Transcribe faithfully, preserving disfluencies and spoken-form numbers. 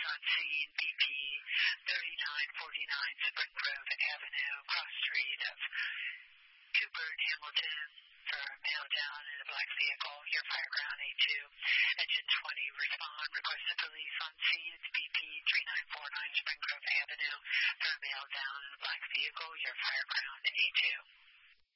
on scene, B P thirty-nine forty-nine Spring Grove Avenue, cross street of Cooper and Hamilton for a male down in a black vehicle. Your fireground A two. Engine twenty, respond. Requested police on scene. It's B P thirty-nine forty-nine Spring Grove Avenue for a male down in a black vehicle. Your fireground A two.